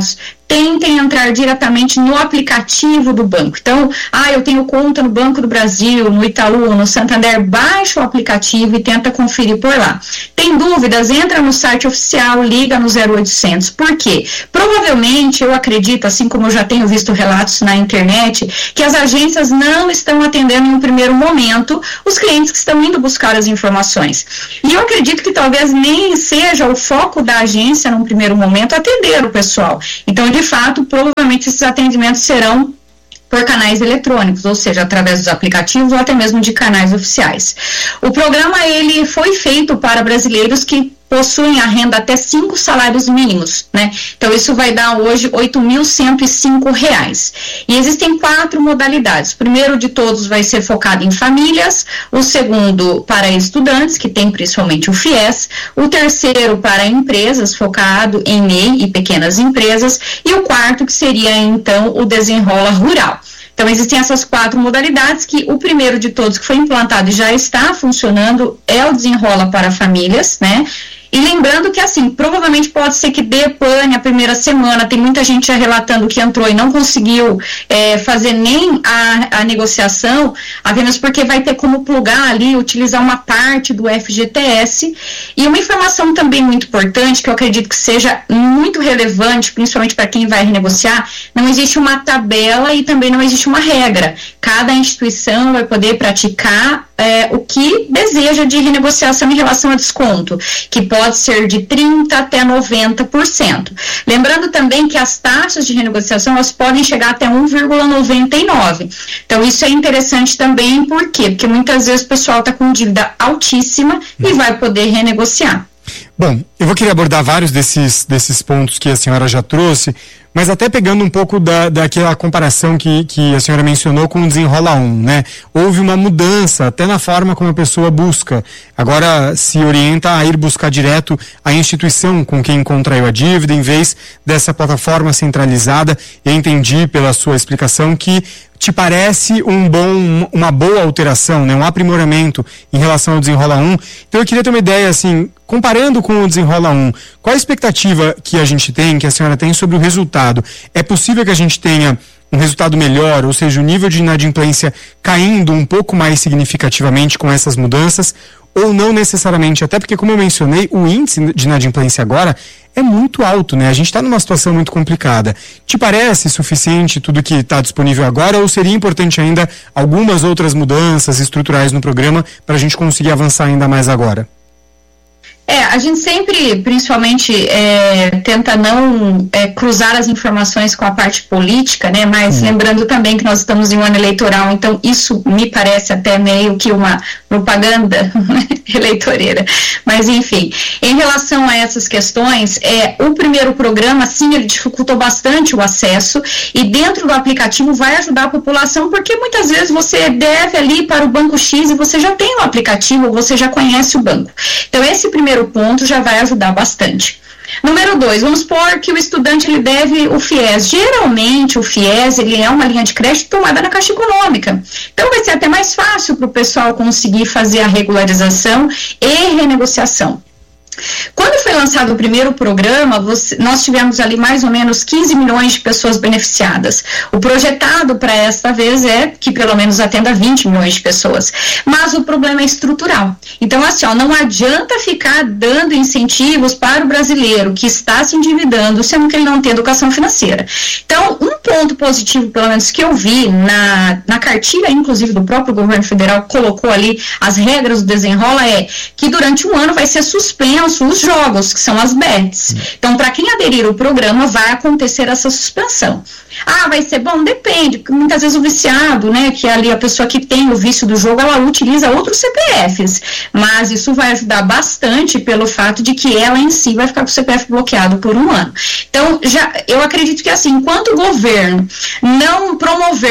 tentem entrar diretamente no aplicativo do banco. Então, ah, eu tenho conta no Banco do Brasil, no Itaú, no Santander, baixa o aplicativo e tenta conferir por lá. Tem dúvidas? Entra no site oficial, liga no zero oitocentos. Por quê? Provavelmente, eu acredito, assim como eu já tenho visto relatos na internet, que as agências não estão atendendo em um primeiro momento os clientes que estão indo buscar as informações. E eu acredito que talvez nem seja o foco da agência, num primeiro momento, atender o pessoal. Então, de fato, provavelmente esses atendimentos serão por canais eletrônicos, ou seja, através dos aplicativos ou até mesmo de canais oficiais. O programa, ele foi feito para brasileiros que possuem a renda até cinco salários mínimos, né? Então, isso vai dar hoje oito mil cento e cinco reais. E existem quatro modalidades. O primeiro de todos vai ser focado em famílias, o segundo para estudantes, que tem principalmente o FIES, o terceiro para empresas, focado em M E I e pequenas empresas, e o quarto que seria, então, o Desenrola Rural. Então, existem essas quatro modalidades, que o primeiro de todos que foi implantado e já está funcionando é o Desenrola para Famílias, né? E lembrando que, assim, provavelmente pode ser que dê pane a primeira semana, tem muita gente já relatando que entrou e não conseguiu é, fazer nem a, a negociação, apenas porque vai ter como plugar ali, utilizar uma parte do F G T S. E uma informação também muito importante, que eu acredito que seja muito relevante, principalmente para quem vai renegociar, não existe uma tabela e também não existe uma regra. Cada instituição vai poder praticar é, o que deseja de renegociação em relação a desconto, que pode pode ser de trinta por cento até noventa por cento. Lembrando também que as taxas de renegociação, elas podem chegar até um vírgula noventa e nove. Então, isso é interessante também, por quê? Porque muitas vezes o pessoal está com dívida altíssima e vai poder renegociar. Bom, eu vou querer abordar vários desses, desses pontos que a senhora já trouxe, mas até pegando um pouco da, daquela comparação que, que a senhora mencionou com o Desenrola um, né? Houve uma mudança até na forma como a pessoa busca. Agora se orienta a ir buscar direto a instituição com quem contraiu a dívida, em vez dessa plataforma centralizada. Eu entendi pela sua explicação que te parece um bom, uma boa alteração, né? Um aprimoramento em relação ao Desenrola um. Então eu queria ter uma ideia, assim, comparando com o Desenrola um, qual a expectativa que a gente tem, que a senhora tem sobre o resultado? É possível que a gente tenha um resultado melhor, ou seja, o nível de inadimplência caindo um pouco mais significativamente com essas mudanças, ou não necessariamente, até porque, como eu mencionei, o índice de inadimplência agora é muito alto, né? A gente está numa situação muito complicada. Te parece suficiente tudo que está disponível agora, ou seria importante ainda algumas outras mudanças estruturais no programa para a gente conseguir avançar ainda mais agora? É, a gente sempre, principalmente, é, tenta não é, cruzar as informações com a parte política, né, mas hum. lembrando também que nós estamos em um ano eleitoral, então isso me parece até meio que uma propaganda eleitoreira, mas enfim, em relação a essas questões, é, o primeiro programa, sim, ele dificultou bastante o acesso, e dentro do aplicativo vai ajudar a população, porque muitas vezes você deve ali para o Banco X e você já tem o aplicativo, você já conhece o banco. Então esse primeiro ponto já vai ajudar bastante. Número dois, vamos supor que o estudante ele deve o FIES. Geralmente o FIES ele é uma linha de crédito tomada na Caixa Econômica. Então vai ser até mais fácil para o pessoal conseguir fazer a regularização e renegociação. Quando foi lançado o primeiro programa, você, nós tivemos ali mais ou menos quinze milhões de pessoas beneficiadas. O projetado para esta vez é que pelo menos atenda vinte milhões de pessoas. Mas o problema é estrutural. Então, assim, ó, não adianta ficar dando incentivos para o brasileiro que está se endividando, sendo que ele não tem educação financeira. Então, um ponto positivo, pelo menos que eu vi na, na cartilha, inclusive do próprio governo federal, colocou ali as regras do Desenrola, é que durante um ano vai ser suspenso os jogos, que são as bets. Então, para quem aderir ao programa, vai acontecer essa suspensão. Ah, vai ser bom? Depende, porque muitas vezes o viciado, né, que é ali a pessoa que tem o vício do jogo, ela utiliza outros C P Fs, mas isso vai ajudar bastante pelo fato de que ela em si vai ficar com o C P F bloqueado por um ano. Então, já, eu acredito que assim, enquanto o governo não promover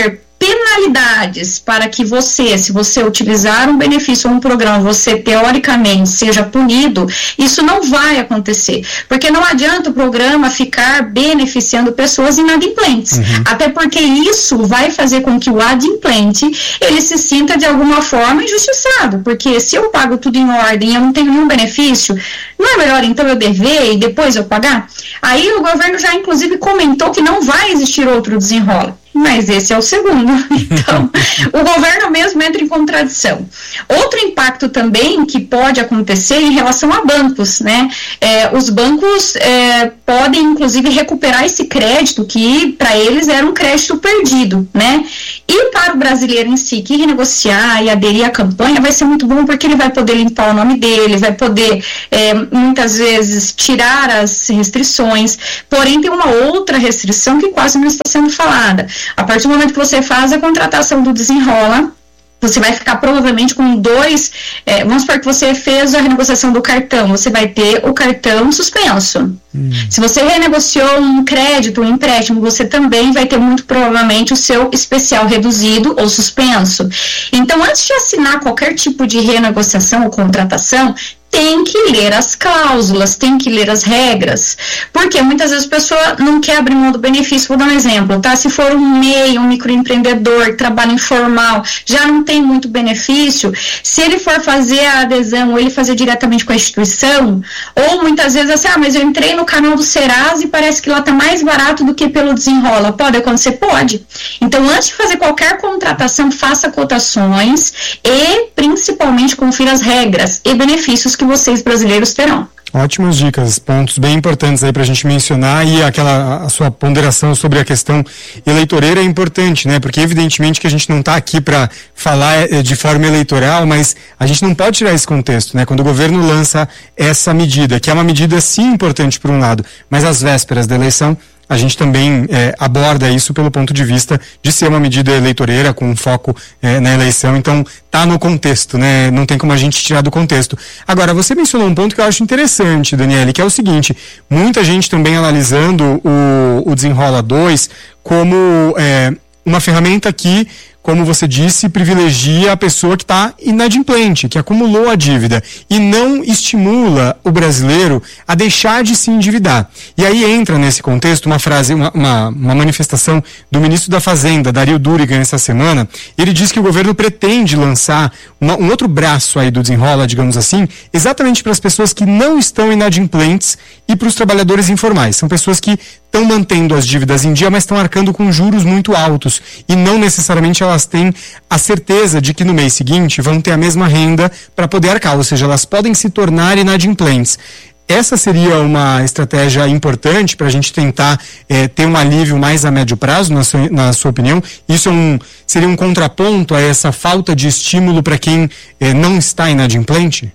penalidades para que você, se você utilizar um benefício ou um programa, você teoricamente seja punido, isso não vai acontecer, porque não adianta o programa ficar beneficiando pessoas inadimplentes, uhum. até porque isso vai fazer com que o adimplente, ele se sinta de alguma forma injustiçado, porque se eu pago tudo em ordem e eu não tenho nenhum benefício, não é melhor então eu dever e depois eu pagar? Aí o governo já inclusive comentou que não vai existir outro desenrola. Mas esse é o segundo. Então, o governo mesmo entra em contradição. Outro impacto também que pode acontecer em relação a bancos, né? É, os bancos é, podem, inclusive, recuperar esse crédito que, para eles, era um crédito perdido, né? E para o brasileiro em si, que renegociar e aderir à campanha, vai ser muito bom, porque ele vai poder limpar o nome dele, vai poder, é, muitas vezes, tirar as restrições. Porém, tem uma outra restrição que quase não está sendo falada. A partir do momento que você faz a contratação do Desenrola, você vai ficar provavelmente com dois, é, vamos supor que você fez a renegociação do cartão, você vai ter o cartão suspenso. Hum. Se você renegociou um crédito, um empréstimo, você também vai ter muito provavelmente o seu especial reduzido ou suspenso. Então, antes de assinar qualquer tipo de renegociação ou contratação, tem que ler as cláusulas, tem que ler as regras, porque muitas vezes a pessoa não quer abrir mão do benefício. Vou dar um exemplo, tá? Se for um M E I, um microempreendedor, trabalho informal, já não tem muito benefício, se ele for fazer a adesão ou ele fazer diretamente com a instituição, ou muitas vezes assim, ah, mas eu entrei no canal do Serasa e parece que lá tá mais barato do que pelo Desenrola. Pode acontecer? Pode. Então, antes de fazer qualquer contratação, faça cotações e, principalmente, confira as regras e benefícios que vocês brasileiros terão. Ótimas dicas, pontos bem importantes aí pra gente mencionar, e aquela, a sua ponderação sobre a questão eleitoreira é importante, né? Porque evidentemente que a gente não está aqui para falar de forma eleitoral, mas a gente não pode tirar esse contexto, né? Quando o governo lança essa medida, que é uma medida sim importante por um lado, mas às vésperas da eleição, a gente também é, aborda isso pelo ponto de vista de ser uma medida eleitoreira com um foco é, na eleição, então tá no contexto, né? Não tem como a gente tirar do contexto. Agora, você mencionou um ponto que eu acho interessante, Daniele, que é o seguinte: muita gente também analisando o, o Desenrola dois como é, uma ferramenta que, como você disse, privilegia a pessoa que está inadimplente, que acumulou a dívida, e não estimula o brasileiro a deixar de se endividar. E aí entra nesse contexto uma frase, uma, uma, uma manifestação do ministro da Fazenda, Dario Durigan, essa semana. Ele diz que o governo pretende lançar uma, um outro braço aí do Desenrola, digamos assim, exatamente para as pessoas que não estão inadimplentes e para os trabalhadores informais. São pessoas que estão mantendo as dívidas em dia, mas estão arcando com juros muito altos, e não necessariamente elas têm a certeza de que no mês seguinte vão ter a mesma renda para poder arcar, ou seja, elas podem se tornar inadimplentes. Essa seria uma estratégia importante para a gente tentar é, ter um alívio mais a médio prazo, na sua, na sua opinião? Isso é um, seria um contraponto a essa falta de estímulo para quem é, não está inadimplente?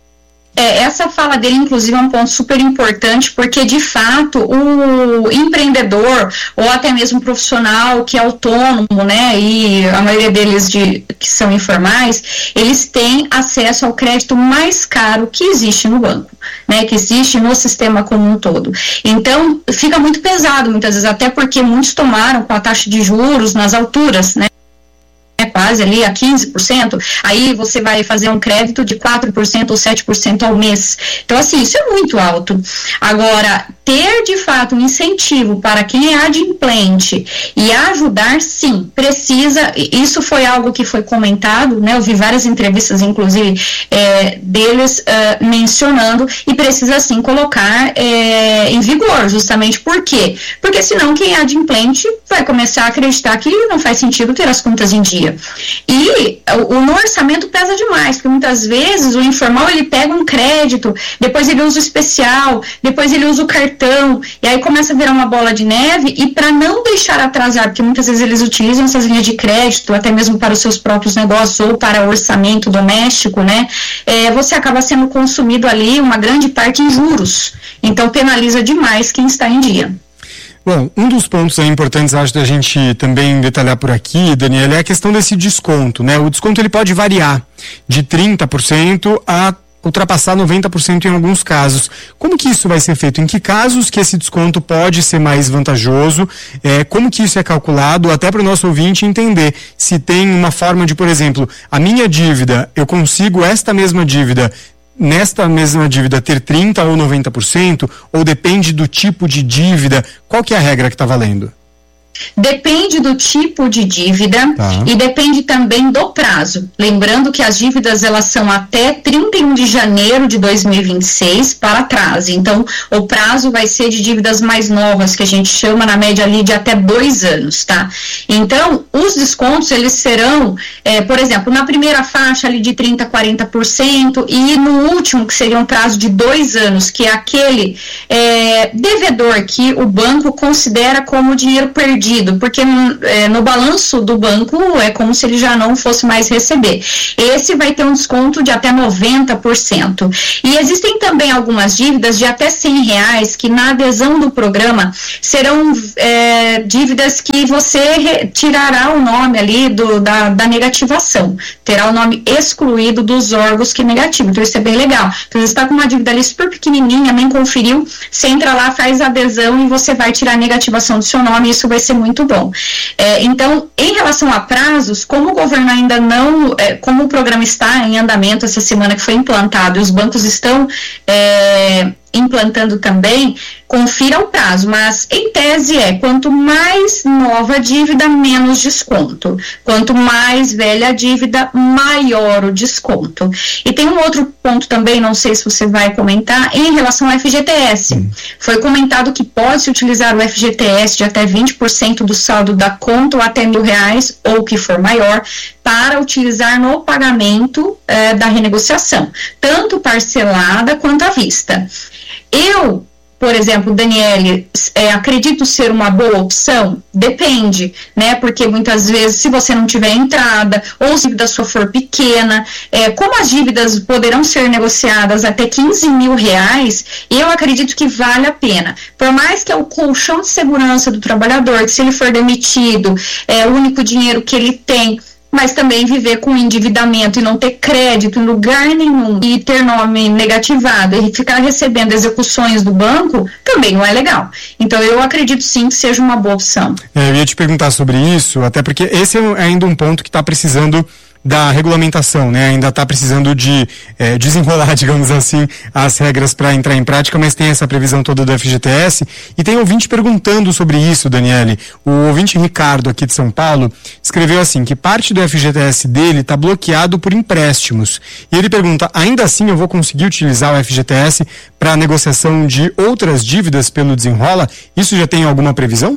É, essa fala dele, inclusive, é um ponto super importante, porque, de fato, o empreendedor, ou até mesmo o profissional que é autônomo, né, e a maioria deles de, que são informais, eles têm acesso ao crédito mais caro que existe no banco, né, que existe no sistema como um todo. Então, fica muito pesado, muitas vezes, até porque muitos tomaram com a taxa de juros nas alturas, né, quase ali a quinze por cento, aí você vai fazer um crédito de quatro por cento ou sete por cento ao mês. Então, assim, isso é muito alto. Agora, ter de fato um incentivo para quem é adimplente e ajudar, sim, precisa. Isso foi algo que foi comentado, né? Eu vi várias entrevistas, inclusive, é, deles uh, mencionando, e precisa, sim, colocar é, em vigor, justamente por quê? Porque senão quem é adimplente vai começar a acreditar que não faz sentido ter as contas em dia. E o, no orçamento pesa demais, porque muitas vezes o informal ele pega um crédito, depois ele usa o especial, depois ele usa o cartão, e aí começa a virar uma bola de neve. E para não deixar atrasar, porque muitas vezes eles utilizam essas linhas de crédito até mesmo para os seus próprios negócios ou para orçamento doméstico, né? É, você acaba sendo consumido ali uma grande parte em juros, então penaliza demais quem está em dia. Bom, um dos pontos aí importantes, acho, da gente também detalhar por aqui, Daniela, é a questão desse desconto, né? O desconto ele pode variar de trinta por cento a ultrapassar noventa por cento em alguns casos. Como que isso vai ser feito? Em que casos que esse desconto pode ser mais vantajoso? É, como que isso é calculado? Até para o nosso ouvinte entender se tem uma forma de, por exemplo, a minha dívida, eu consigo esta mesma dívida, nesta mesma dívida ter trinta por cento ou noventa por cento? Ou depende do tipo de dívida? Qual que é a regra que está valendo? Depende do tipo de dívida tá. E depende também do prazo. Lembrando que as dívidas elas são até trinta e um de janeiro de dois mil e vinte e seis para trás. Então, o prazo vai ser de dívidas mais novas, que a gente chama na média ali de até dois anos, tá? Então, os descontos eles serão, é, por exemplo, na primeira faixa ali de trinta por cento, quarenta por cento e no último, que seria um prazo de dois anos, que é aquele é, devedor que o banco considera como dinheiro perdido. Porque é, no balanço do banco é como se ele já não fosse mais receber. Esse vai ter um desconto de até noventa por cento. E existem também algumas dívidas de até cem reais que na adesão do programa serão é, dívidas que você tirará o nome ali do, da, da negativação. Terá o nome excluído dos órgãos que negativam. Então isso é bem legal. Então você está com uma dívida ali super pequenininha, nem conferiu, você entra lá, faz a adesão e você vai tirar a negativação do seu nome e isso vai ser muito bom. É, então, em relação a prazos, como o governo ainda não, é, como o programa está em andamento essa semana que foi implantado e os bancos estão é, implantando também, confira o prazo, mas em tese é, quanto mais nova a dívida, menos desconto. Quanto mais velha a dívida, maior o desconto. E tem um outro ponto também, não sei se você vai comentar, em relação ao F G T S. Hum. Foi comentado que pode-se utilizar o F G T S de até vinte por cento do saldo da conta ou até mil reais, ou que for maior, para utilizar no pagamento eh, da renegociação, tanto parcelada quanto à vista. Eu, por exemplo, Daniele, é, acredito ser uma boa opção? Depende, né? Porque muitas vezes, se você não tiver entrada, ou se a dívida sua for pequena, é, como as dívidas poderão ser negociadas até quinze mil reais, eu acredito que vale a pena. Por mais que é o colchão de segurança do trabalhador, que se ele for demitido, é o único dinheiro que ele tem, mas também viver com endividamento e não ter crédito em lugar nenhum e ter nome negativado e ficar recebendo execuções do banco, também não é legal. Então eu acredito sim que seja uma boa opção. É, eu ia te perguntar sobre isso, até porque esse é ainda um ponto que está precisando da regulamentação, né? Ainda está precisando de é, desenrolar, digamos assim, as regras para entrar em prática, mas tem essa previsão toda do F G T S. E tem ouvinte perguntando sobre isso, Daniele. O ouvinte Ricardo, aqui de São Paulo, escreveu assim, que parte do F G T S dele está bloqueado por empréstimos. E ele pergunta, ainda assim eu vou conseguir utilizar o F G T S para negociação de outras dívidas pelo Desenrola? Isso já tem alguma previsão?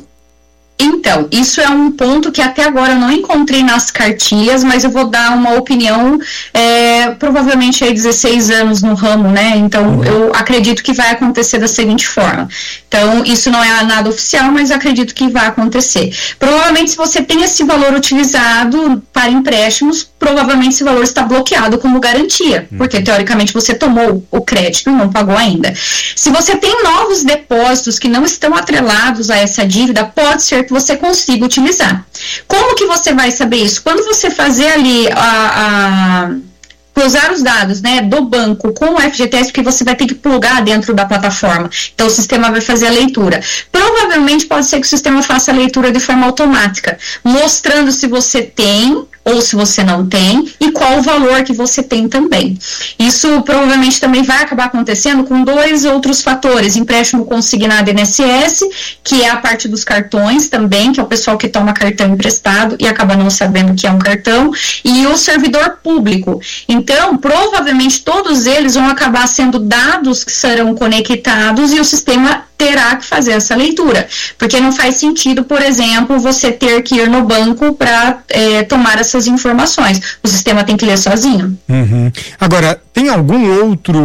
Então, isso é um ponto que até agora eu não encontrei nas cartilhas, mas eu vou dar uma opinião, é, provavelmente aí dezesseis anos no ramo, né? Então, eu acredito que vai acontecer da seguinte forma. Então, isso não é nada oficial, mas eu acredito que vai acontecer. Provavelmente, se você tem esse valor utilizado para empréstimos, provavelmente esse valor está bloqueado como garantia, porque teoricamente você tomou o crédito e não pagou ainda. Se você tem novos depósitos que não estão atrelados a essa dívida, pode ser que você consiga utilizar. Como que você vai saber isso? Quando você fazer ali a, a cruzar os dados, né, do banco com o F G T S, porque você vai ter que plugar dentro da plataforma. Então o sistema vai fazer a leitura. Provavelmente pode ser que o sistema faça a leitura de forma automática, mostrando se você tem ou se você não tem, e qual o valor que você tem também. Isso provavelmente também vai acabar acontecendo com dois outros fatores, empréstimo consignado I N S S, que é a parte dos cartões também, que é o pessoal que toma cartão emprestado e acaba não sabendo que é um cartão, e o servidor público. Então, provavelmente todos eles vão acabar sendo dados que serão conectados e o sistema terá que fazer essa leitura, porque não faz sentido, por exemplo, você ter que ir no banco para é, tomar essas informações. O sistema tem que ler sozinho. Uhum. Agora, tem algum outro,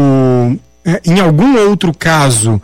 em algum outro caso,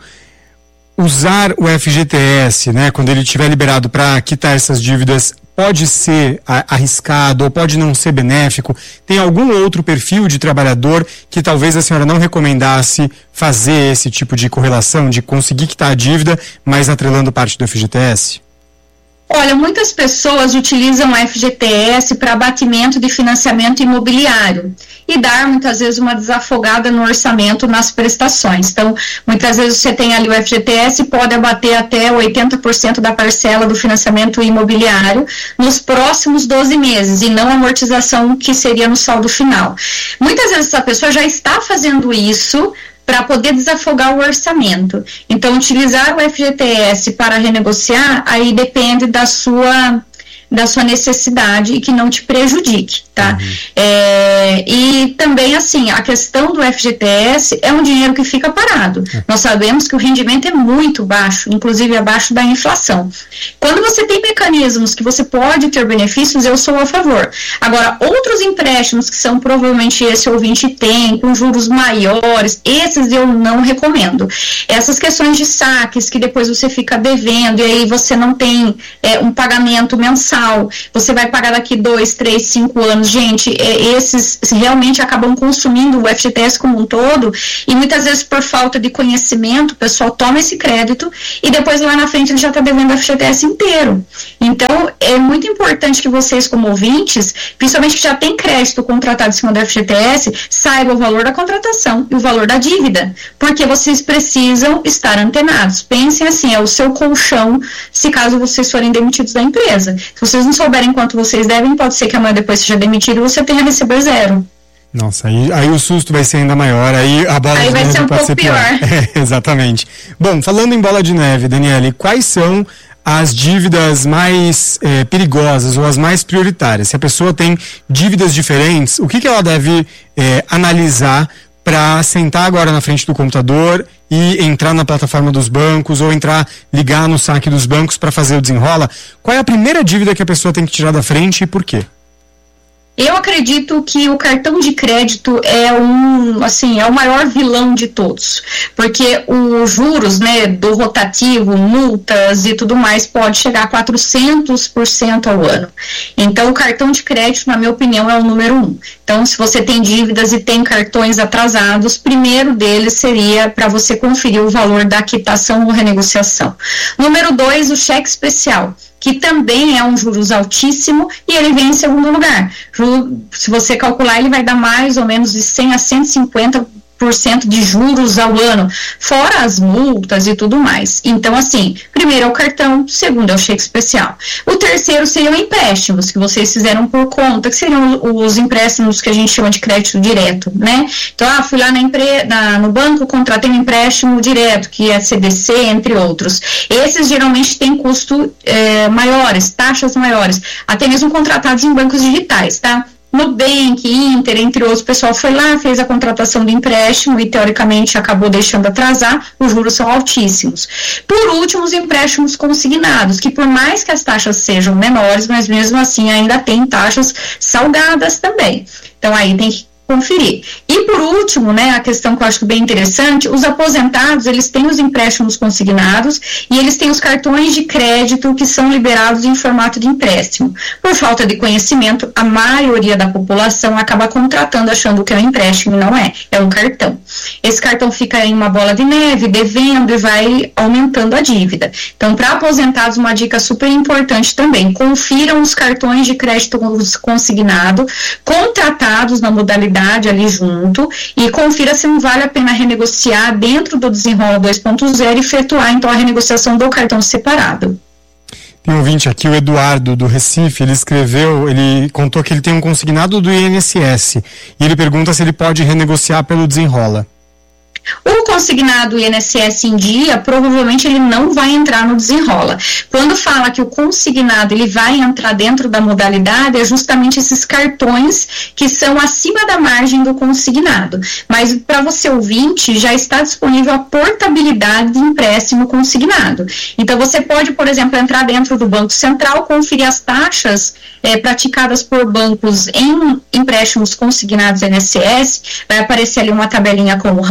usar o F G T S, né, quando ele estiver liberado para quitar essas dívidas, pode ser arriscado ou pode não ser benéfico? Tem algum outro perfil de trabalhador que talvez a senhora não recomendasse fazer esse tipo de correlação, de conseguir quitar a dívida, mas atrelando parte do F G T S? Olha, muitas pessoas utilizam o F G T S para abatimento de financiamento imobiliário e dar muitas vezes uma desafogada no orçamento nas prestações. Então, muitas vezes você tem ali o F G T S e pode abater até oitenta por cento da parcela do financiamento imobiliário nos próximos doze meses e não a amortização que seria no saldo final. Muitas vezes essa pessoa já está fazendo isso para poder desafogar o orçamento. Então, utilizar o F G T S para renegociar, aí depende da sua, da sua necessidade e que não te prejudique, tá? Uhum. É, e também, assim, a questão do F G T S é um dinheiro que fica parado. Uhum. Nós sabemos que o rendimento é muito baixo, inclusive abaixo da inflação. Quando você tem mecanismos que você pode ter benefícios, eu sou a favor. Agora, outros empréstimos que são provavelmente esse ouvinte tem, com juros maiores, esses eu não recomendo. Essas questões de saques, que depois você fica devendo e aí você não tem é, um pagamento mensal, você vai pagar daqui dois, três, cinco anos. Gente, é, esses realmente acabam consumindo o F G T S como um todo e muitas vezes por falta de conhecimento, o pessoal toma esse crédito e depois lá na frente ele já está devendo o F G T S inteiro. Então, é muito importante que vocês, como ouvintes, principalmente que já tem crédito contratado em cima do F G T S, saibam o valor da contratação e o valor da dívida, porque vocês precisam estar antenados. Pensem assim, é o seu colchão se caso vocês forem demitidos da empresa. Se vocês não souberem quanto vocês devem, pode ser que amanhã depois seja demitido e você tenha a receber zero. Nossa, aí, aí o susto vai ser ainda maior, aí a bola aí de vai neve ser um pode pouco ser pior. pior. É, exatamente. Bom, falando em bola de neve, Daniele, quais são as dívidas mais é, perigosas ou as mais prioritárias? Se a pessoa tem dívidas diferentes, o que, que ela deve é, analisar para sentar agora na frente do computador e entrar na plataforma dos bancos ou entrar, ligar no saque dos bancos para fazer o desenrola? Qual é a primeira dívida que a pessoa tem que tirar da frente e por quê? Eu acredito que o cartão de crédito é um, assim, é o maior vilão de todos, porque os juros, né, do rotativo, multas e tudo mais pode chegar a quatrocentos por cento ao ano. Então, o cartão de crédito, na minha opinião, é o número um. Então, se você tem dívidas e tem cartões atrasados, primeiro deles seria para você conferir o valor da quitação ou renegociação. Número dois, o cheque especial, que também é um juros altíssimo e ele vem em segundo lugar. Se você calcular, ele vai dar mais ou menos de cem a cento e cinquenta por cento de juros ao ano, fora as multas e tudo mais. Então, assim, primeiro é o cartão, segundo é o cheque especial. O terceiro seriam empréstimos que vocês fizeram por conta, que seriam os empréstimos que a gente chama de crédito direto, né? Então, ah, fui lá na empre... na, no banco, contratei um empréstimo direto, que é C D C, entre outros. Esses geralmente têm custo é, maiores, taxas maiores, até mesmo contratados em bancos digitais, tá? Nubank, Inter, entre outros, o pessoal foi lá, fez a contratação do empréstimo e teoricamente acabou deixando atrasar, os juros são altíssimos. Por último, os empréstimos consignados, que por mais que as taxas sejam menores, mas mesmo assim ainda tem taxas salgadas também. Então aí tem que conferir. E por último, né, a questão que eu acho bem interessante, os aposentados, eles têm os empréstimos consignados e eles têm os cartões de crédito que são liberados em formato de empréstimo. Por falta de conhecimento, a maioria da população acaba contratando achando que é um empréstimo e não é, é um cartão. Esse cartão fica em uma bola de neve, devendo e vai aumentando a dívida. Então, para aposentados, uma dica super importante também, confiram os cartões de crédito consignado, contratados na modalidade ali junto e confira se não vale a pena renegociar dentro do Desenrola dois ponto zero e efetuar então a renegociação do cartão separado. Tem um ouvinte aqui, o Eduardo do Recife, ele escreveu, ele contou que ele tem um consignado do I N S S e ele pergunta se ele pode renegociar pelo Desenrola. O consignado I N S S em dia, provavelmente ele não vai entrar no Desenrola. Quando fala que o consignado ele vai entrar dentro da modalidade, é justamente esses cartões que são acima da margem do consignado. Mas para você ouvinte, já está disponível a portabilidade de empréstimo consignado. Então você pode, por exemplo, entrar dentro do Banco Central, conferir as taxas é, praticadas por bancos em empréstimos consignados I N S S, vai aparecer ali uma tabelinha com o ranking,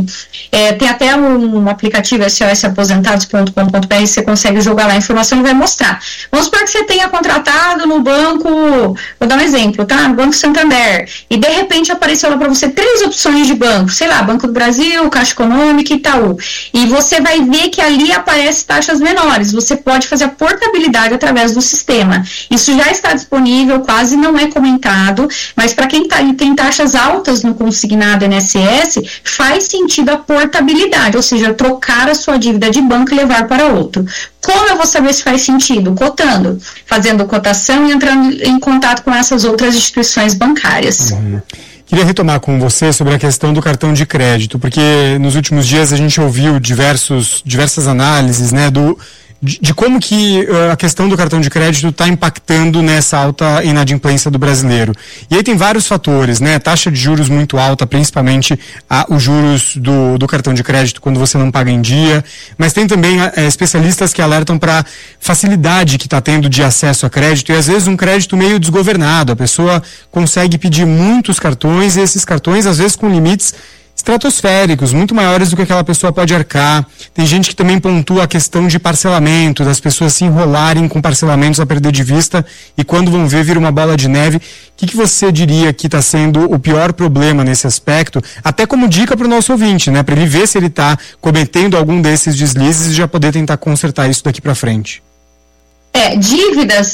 É, tem até um aplicativo S O S aposentados ponto com ponto b r, você consegue jogar lá a informação e vai mostrar. Vamos supor que você tenha contratado no banco, vou dar um exemplo, tá? No Banco Santander, e de repente apareceu lá para você três opções de banco, sei lá, Banco do Brasil, Caixa Econômica e Itaú. E você vai ver que ali aparece taxas menores. Você pode fazer a portabilidade através do sistema. Isso já está disponível, quase não é comentado, mas para quem tá, tem taxas altas no consignado I N S S, faz sentido a portabilidade, ou seja, trocar a sua dívida de banco e levar para outro. Como eu vou saber se faz sentido? Cotando, fazendo cotação e entrando em contato com essas outras instituições bancárias. Uhum. Queria retomar com você sobre a questão do cartão de crédito, porque nos últimos dias a gente ouviu diversos, diversas análises, né, do, de, de como que uh, a questão do cartão de crédito está impactando nessa alta inadimplência do brasileiro. E aí tem vários fatores, né, taxa de juros muito alta, principalmente a, os juros do, do cartão de crédito quando você não paga em dia, mas tem também é, especialistas que alertam para facilidade que está tendo de acesso a crédito e às vezes um crédito meio desgovernado. A pessoa consegue pedir muitos cartões e esses cartões às vezes com limites estratosféricos, muito maiores do que aquela pessoa pode arcar. Tem gente que também pontua a questão de parcelamento, das pessoas se enrolarem com parcelamentos a perder de vista e quando vão ver vira uma bola de neve. O que, que você diria que está sendo o pior problema nesse aspecto? Até como dica para o nosso ouvinte, né? Para ele ver se ele está cometendo algum desses deslizes e já poder tentar consertar isso daqui para frente. É, dívidas